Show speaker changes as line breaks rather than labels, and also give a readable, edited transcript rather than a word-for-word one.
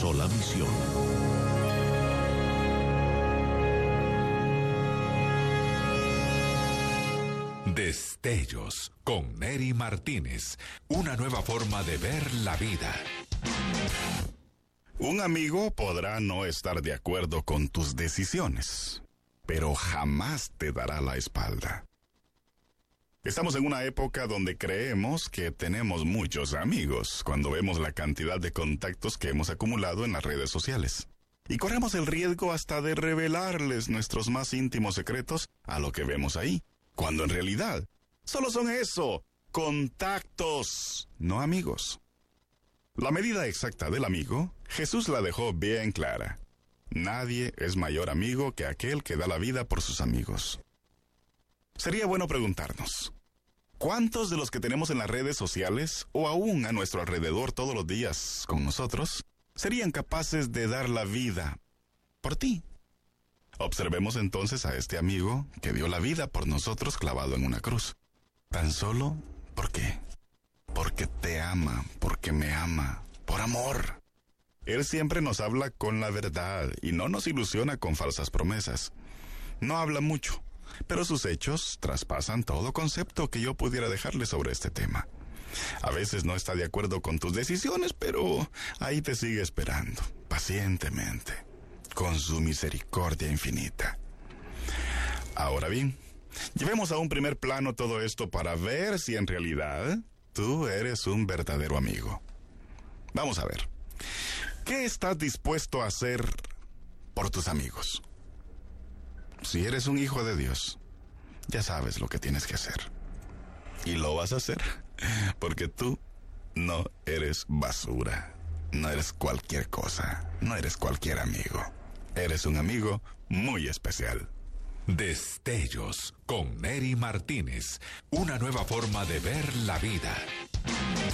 sola misión: Destellos con Neri Martínez. Una nueva forma de ver la vida.
Un amigo podrá no estar de acuerdo con tus decisiones, pero jamás te dará la espalda. Estamos en una época donde creemos que tenemos muchos amigos cuando vemos la cantidad de contactos que hemos acumulado en las redes sociales. Y corremos el riesgo hasta de revelarles nuestros más íntimos secretos a lo que vemos ahí, cuando en realidad solo son eso, contactos, no amigos. La medida exacta del amigo, Jesús la dejó bien clara. Nadie es mayor amigo que aquel que da la vida por sus amigos. Sería bueno preguntarnos, ¿cuántos de los que tenemos en las redes sociales o aún a nuestro alrededor todos los días con nosotros serían capaces de dar la vida por ti? Observemos entonces a este amigo que dio la vida por nosotros clavado en una cruz. Tan solo, ¿por qué? Porque te ama, porque me ama, por amor. Él siempre nos habla con la verdad y no nos ilusiona con falsas promesas. No habla mucho, pero sus hechos traspasan todo concepto que yo pudiera dejarle sobre este tema. A veces no está de acuerdo con tus decisiones, pero ahí te sigue esperando, pacientemente, con su misericordia infinita. Ahora bien, llevemos a un primer plano todo esto para ver si en realidad tú eres un verdadero amigo. Vamos a ver, ¿qué estás dispuesto a hacer por tus amigos? Si eres un hijo de Dios, ya sabes lo que tienes que hacer. Y lo vas a hacer, porque tú no eres basura, no eres cualquier cosa, no eres cualquier amigo. Eres un amigo muy especial.
Destellos con Neri Martínez. Una nueva forma de ver la vida.